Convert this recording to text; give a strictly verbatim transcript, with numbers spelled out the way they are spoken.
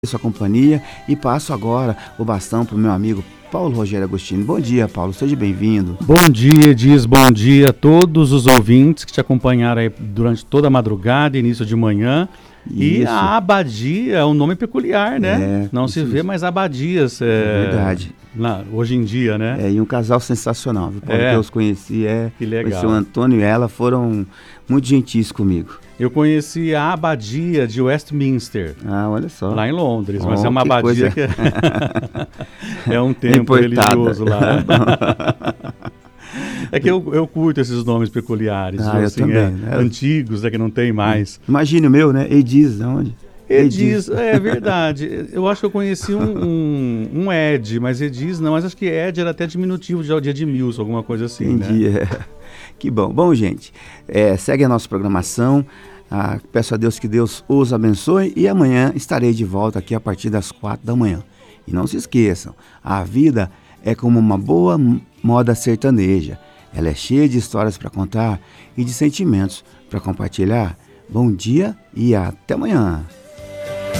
sua companhia e passo agora o bastão para o meu amigo Paulo Rogério Agostini. Bom dia, Paulo, seja bem-vindo. Bom dia, Diz, bom dia a todos os ouvintes que te acompanharam aí durante toda a madrugada, início de manhã. E Isso. a abadia é um nome peculiar, né? É, Não isso, se vê isso. mais abadias. É, É verdade. na- hoje em dia, né? É, e um casal sensacional, viu, Paulo? É. Que eu os conheci, é, Que legal. conheci o Antônio e ela, foram muito gentis comigo. Eu conheci a abadia de Westminster, Ah, olha só. lá em Londres, mas Oh, é uma que abadia coisa. que é um templo Importada. religioso lá. É que eu, eu curto esses nomes peculiares, Ah, viu, eu assim, também, é, né? antigos, né, que não tem mais. Imagine o meu, né? Ediz, aonde? Ediz, é verdade. Eu acho que eu conheci um, um, um Ed, mas Ediz não, mas acho que Ed era até diminutivo de Edmilson, alguma coisa assim, Entendi, né? é. Que bom. Bom, gente, é, segue a nossa programação. Ah, peço a Deus que Deus os abençoe e amanhã estarei de volta aqui a partir das quatro da manhã. E não se esqueçam, a vida é como uma boa moda sertaneja. Ela é cheia de histórias para contar e de sentimentos para compartilhar. Bom dia e até amanhã.